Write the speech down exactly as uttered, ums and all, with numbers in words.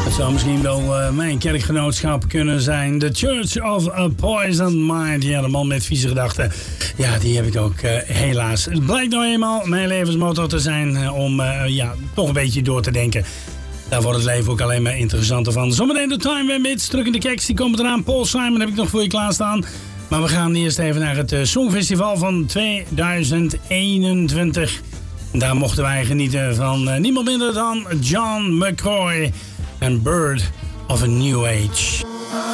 Het zou misschien wel uh, mijn kerkgenootschap kunnen zijn. The Church of a Poisoned Mind. Ja, de man met vieze gedachten. Ja, die heb ik ook uh, helaas. Het blijkt nou eenmaal mijn levensmotto te zijn uh, om uh, ja, toch een beetje door te denken. Daar wordt het leven ook alleen maar interessanter van. Zometeen de Time Bandits, druk in de keks, die komen eraan. Paul Simon heb ik nog voor je klaarstaan. Maar we gaan eerst even naar het uh, Songfestival van tweeduizend eenentwintig. Daar mochten wij genieten van uh, niemand minder dan John McCoy en Bird of a New Age.